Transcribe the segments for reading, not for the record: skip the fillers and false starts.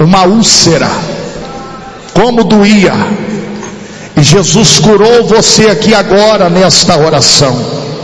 uma úlcera, como doía, e Jesus curou você aqui agora nesta oração.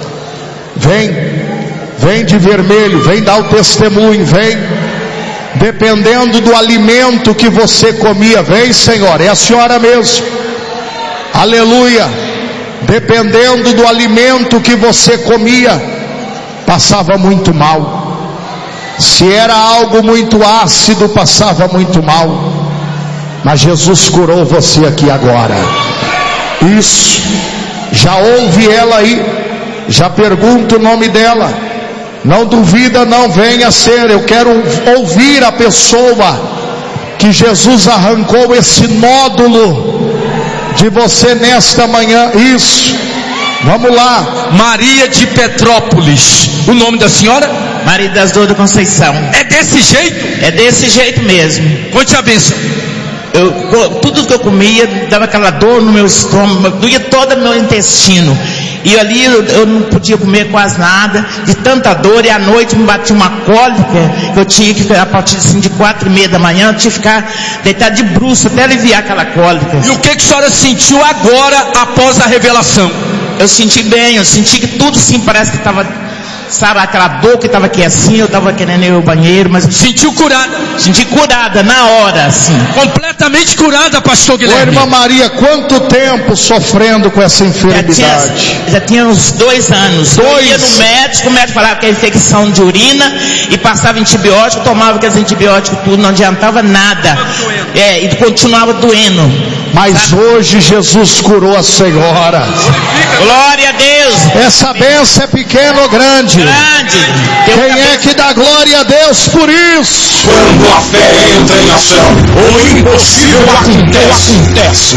Vem de vermelho, vem dar o testemunho, vem. Dependendo do alimento que você comia, vem, Senhor, é a senhora mesmo, aleluia. Dependendo do alimento que você comia, passava muito mal. Se era algo muito ácido, passava muito mal. Mas Jesus curou você aqui agora. Isso, já ouve ela aí, já pergunta o nome dela. Não duvida, não, venha ser. Eu quero ouvir a pessoa que Jesus arrancou esse nódulo de você nesta manhã. Isso, vamos lá. Maria de Petrópolis. O nome da senhora? Maria das Dores da Conceição. É desse jeito? É desse jeito mesmo. Conte a bênção. Tudo que eu comia dava aquela dor no meu estômago, doía todo o meu intestino. E ali eu não podia comer quase nada, de tanta dor. E à noite me batia uma cólica, que eu tinha que, a partir assim, de 4:30 da manhã, eu tinha que ficar deitado de bruço até aliviar aquela cólica. E o que a senhora sentiu agora, após a revelação? Eu senti bem, eu senti que tudo sim, parece que estava, sabe, aquela dor que estava aqui assim, eu estava querendo ir ao banheiro, mas... Sentiu curada? Senti curada, na hora, assim. Completamente curada, pastor Guilherme. Ô, irmã Maria, quanto tempo sofrendo com essa enfermidade? Já tinha uns 2 anos. Eu ia no médico, o médico falava que era infecção de urina, e passava antibiótico, tomava aqueles antibióticos tudo, não adiantava nada. E continuava doendo. Mas sabe? Hoje Jesus curou a senhora. Glória a Deus. Essa bênção é pequena ou grande? Grande. Quem é que dá glória a Deus por isso? Quando a fé entra em ação, o impossível acontece.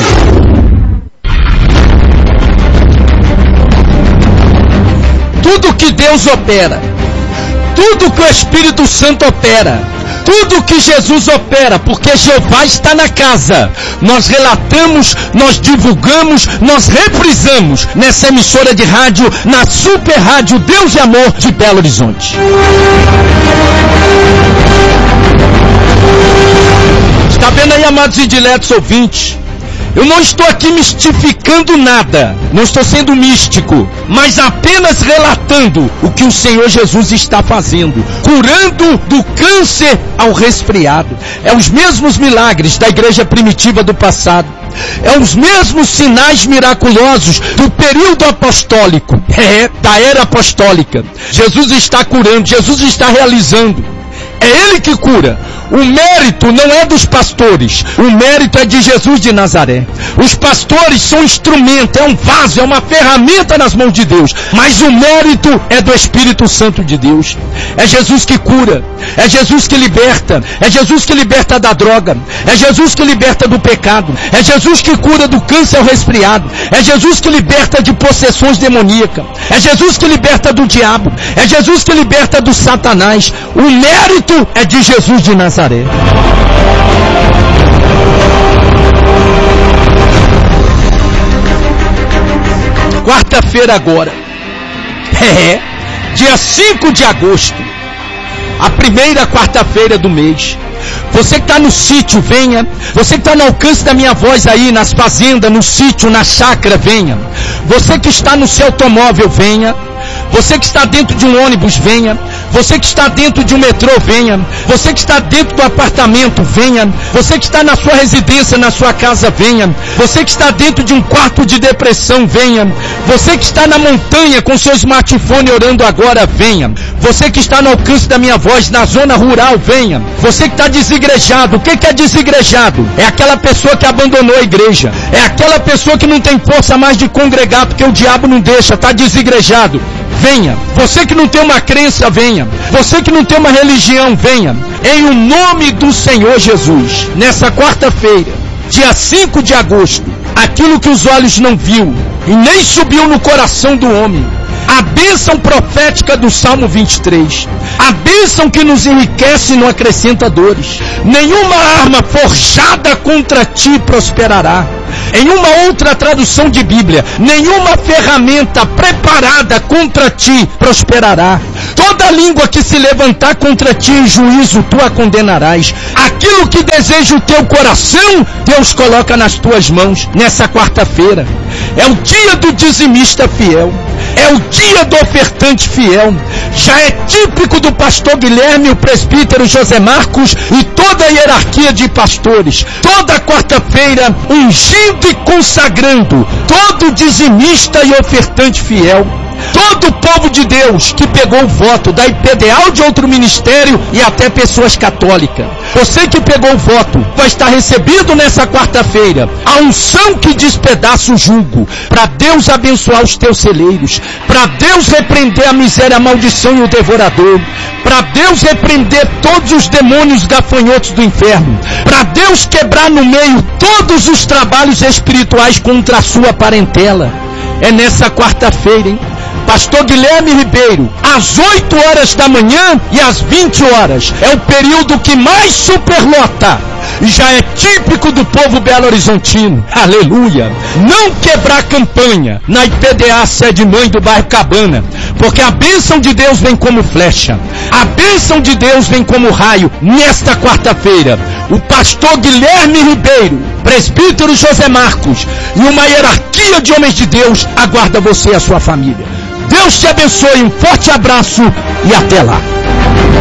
Tudo que Deus opera, tudo que o Espírito Santo opera, tudo que Jesus opera, porque Jeová está na casa. Nós relatamos, nós divulgamos, nós reprisamos nessa emissora de rádio, na Super Rádio Deus e Amor de Belo Horizonte. Está vendo aí, amados e diletos ouvintes? Eu não estou aqui mistificando nada, não estou sendo místico, mas apenas relatando o que o Senhor Jesus está fazendo, curando do câncer ao resfriado. É os mesmos milagres da igreja primitiva do passado, é os mesmos sinais miraculosos do período apostólico, da era apostólica. Jesus está curando, Jesus está realizando. É Ele que cura. O mérito não é dos pastores, o mérito é de Jesus de Nazaré. Os pastores são instrumento, é um vaso, é uma ferramenta nas mãos de Deus, mas o mérito é do Espírito Santo de Deus. É Jesus que cura, é Jesus que liberta, é Jesus que liberta da droga, é Jesus que liberta do pecado, é Jesus que cura do câncer ao resfriado, é Jesus que liberta de possessões demoníacas, é Jesus que liberta do diabo, é Jesus que liberta do Satanás. O mérito é de Jesus de Nazaré. Quarta-feira agora, dia 5 de agosto, a primeira quarta-feira do mês. Você que está no sítio, venha. Você que está no alcance da minha voz aí, nas fazendas, no sítio, na chácara, venha. Você que está no seu automóvel, venha. Você que está dentro de um ônibus, venha. Você que está dentro de um metrô, venha. Você que está dentro do apartamento, venha. Você que está na sua residência, na sua casa, venha. Você que está dentro de um quarto de depressão, venha. Você que está na montanha com seu smartphone orando agora, venha. Você que está no alcance da minha voz, na zona rural, venha. Você que está desigrejado. O que é desigrejado? É aquela pessoa que abandonou a igreja. É aquela pessoa que não tem força mais de congregar, porque o diabo não deixa, está desigrejado. Venha. Você que não tem uma crença, venha. Você que não tem uma religião, venha. Em o nome do Senhor Jesus, nessa quarta-feira, dia 5 de agosto, aquilo que os olhos não viu e nem subiu no coração do homem, a bênção profética do Salmo 23, a bênção que nos enriquece e não acrescenta dores. Nenhuma arma forjada contra ti prosperará. Em uma outra tradução de Bíblia, nenhuma ferramenta preparada contra ti prosperará. Toda língua que se levantar contra ti em juízo, tu a condenarás. Aquilo que deseja o teu coração, Deus coloca nas tuas mãos nessa quarta-feira. É o dia do dizimista fiel. É o dia do ofertante fiel. Já é típico do pastor Guilherme, o presbítero José Marcos e toda a hierarquia de pastores. Toda quarta-feira, ungindo e consagrando todo dizimista e ofertante fiel. Todo o povo de Deus que pegou o voto da IPDA ou de outro ministério e até pessoas católicas. Você que pegou o voto vai estar recebido nessa quarta-feira a unção que despedaça o jugo, para Deus abençoar os teus celeiros, para Deus repreender a miséria, a maldição e o devorador, para Deus repreender todos os demônios gafanhotos do inferno, para Deus quebrar no meio todos os trabalhos espirituais contra a sua parentela. É nessa quarta-feira, hein? Pastor Guilherme Ribeiro, às 8 horas da manhã e às 20 horas. É o período que mais superlota. Já é típico do povo belo-horizontino. Aleluia. Não quebrar a campanha na IPDA Sede Mãe do bairro Cabana. Porque a bênção de Deus vem como flecha. A bênção de Deus vem como raio. Nesta quarta-feira, o pastor Guilherme Ribeiro, presbítero José Marcos e uma hierarquia de homens de Deus aguarda você e a sua família. Deus te abençoe, um forte abraço e até lá.